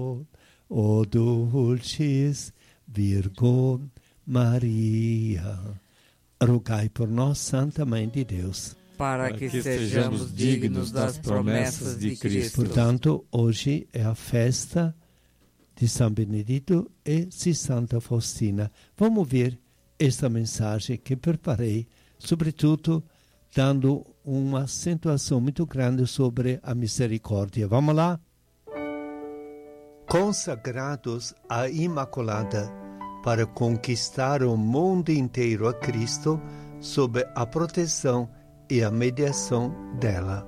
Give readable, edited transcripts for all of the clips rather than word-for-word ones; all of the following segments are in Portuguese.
O dulcis Virgo Maria, rogai por nós, Santa Mãe de Deus, para que sejamos dignos das promessas de Cristo. Portanto, hoje é a festa de São Benedito e de Santa Faustina. Vamos ver esta mensagem que preparei, sobretudo dando uma acentuação muito grande sobre a misericórdia. Vamos lá? Consagrados à Imaculada para conquistar o mundo inteiro a Cristo sob a proteção e a mediação dela.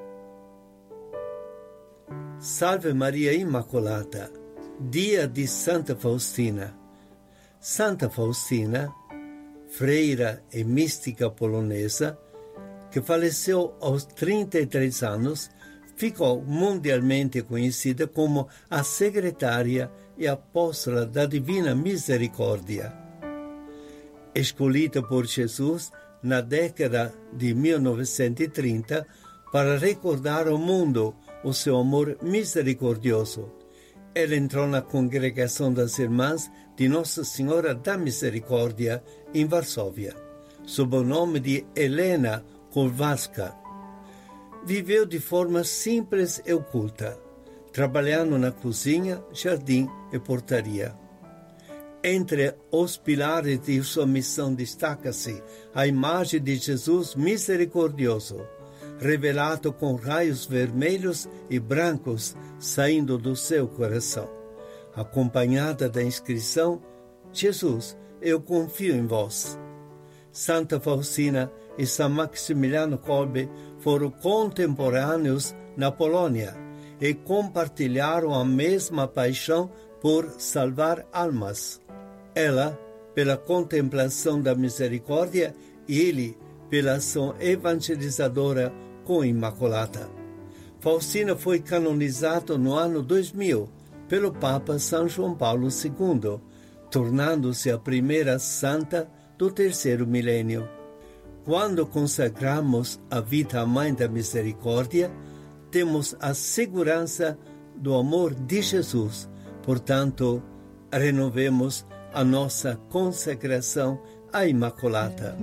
Salve Maria Imaculada, dia de Santa Faustina. Santa Faustina, freira e mística polonesa, que faleceu aos 33 anos, ficou mundialmente conhecida como a secretária e apóstola da Divina Misericórdia. Escolhida por Jesus na década de 1930 para recordar ao mundo o seu amor misericordioso. Ela entrou na congregação das Irmãs de Nossa Senhora da Misericórdia em Varsóvia, sob o nome de Helena Kowalska. Viveu de forma simples e oculta, trabalhando na cozinha, jardim e portaria. Entre os pilares de sua missão destaca-se a imagem de Jesus misericordioso, revelado com raios vermelhos e brancos saindo do seu coração, acompanhada da inscrição: Jesus, eu confio em vós. Santa Faustina e São Maximiliano Kolbe foram contemporâneos na Polônia e compartilharam a mesma paixão por salvar almas. Ela, pela contemplação da misericórdia, e ele, pela ação evangelizadora com a Imaculada. Faustina foi canonizada no ano 2000 pelo Papa São João Paulo II, tornando-se a primeira santa do terceiro milênio. Quando consagramos a vida à Mãe da Misericórdia, temos a segurança do amor de Jesus. Portanto, renovemos a nossa consagração à Imaculada.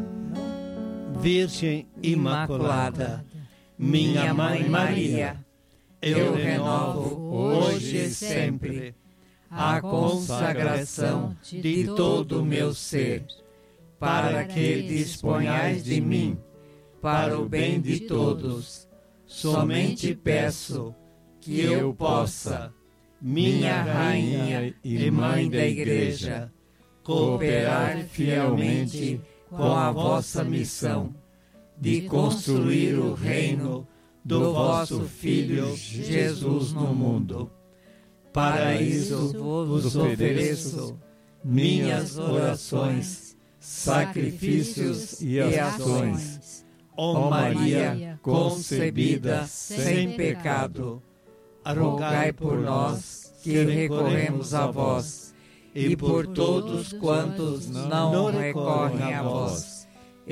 Virgem Imaculada, minha Mãe Maria, eu renovo hoje e sempre a consagração de todo o meu ser, para que disponhais de mim para o bem de todos. Somente peço que eu possa, minha Rainha e Mãe da Igreja, cooperar fielmente com a vossa missão de construir o reino do vosso Filho Jesus no mundo. Para isso vos ofereço minhas orações, sacrifícios e ações. Ó Maria concebida sem pecado, rogai por nós que recorremos a vós, e por todos quantos não recorrem a vós,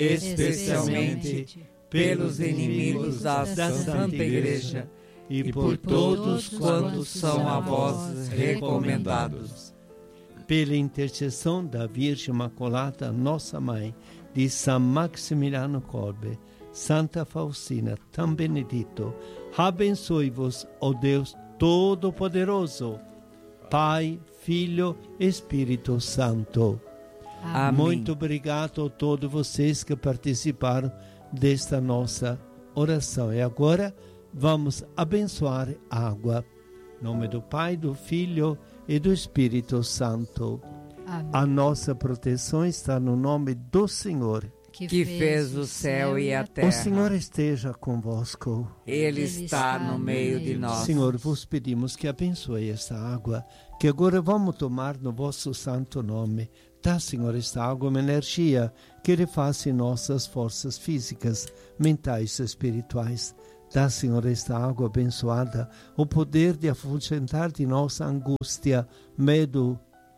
especialmente pelos inimigos da Santa Igreja, e por todos quantos são a vós recomendados. Pela intercessão da Virgem Imaculada, nossa Mãe, de São Maximiliano Kolbe, Santa Faustina, São Benedito, abençoe-vos, ó Deus Todo-Poderoso, Pai, Filho, Espírito Santo. Amém. Muito obrigado a todos vocês que participaram desta nossa oração. E agora vamos abençoar a água. Em nome do Pai, do Filho e do Espírito Santo. Amém. A nossa proteção está no nome do Senhor, que fez o céu e a terra. O Senhor esteja convosco. Ele está no meio de nós. Senhor, vos pedimos que abençoe esta água, que agora vamos tomar no vosso santo nome. Dá, Senhor, esta água uma energia que refaça nossas forças físicas, mentais e espirituais. Dá, Senhor, esta água abençoada o poder de afugentar de nossa angústia, medo,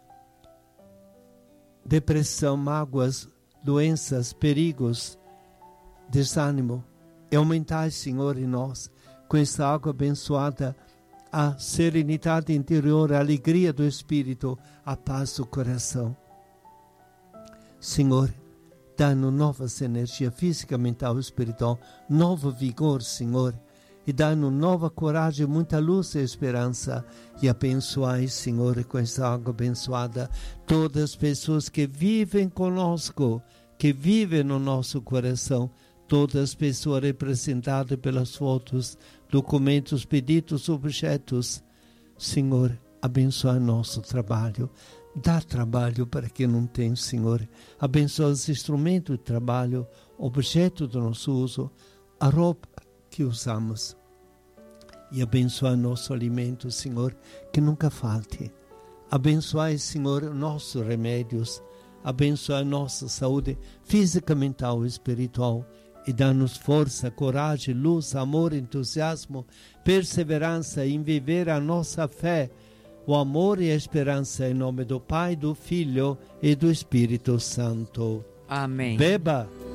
depressão, mágoas, doenças, perigos, desânimo. E aumentai, Senhor, em nós, com esta água abençoada, a serenidade interior, a alegria do espírito, a paz do coração. Senhor, dá-nos novas energias física, mental e espiritual, novo vigor, Senhor, e dá-nos nova coragem, muita luz e esperança, e abençoai, Senhor, com esta água abençoada, todas as pessoas que vivem conosco, que vivem no nosso coração, todas as pessoas representadas pelas fotos, documentos, pedidos, objetos. Senhor, abençoa nosso trabalho. Dá trabalho para quem não tem, Senhor. Abençoa os instrumentos de trabalho, objeto do nosso uso, a roupa que usamos. E abençoa nosso alimento, Senhor, que nunca falte. Abençoai, Senhor, nossos remédios. Abençoa nossa saúde física, mental e espiritual. E dá-nos força, coragem, luz, amor, entusiasmo, perseverança em viver a nossa fé, o amor e a esperança, em nome do Pai, do Filho e do Espírito Santo. Amém. Beba!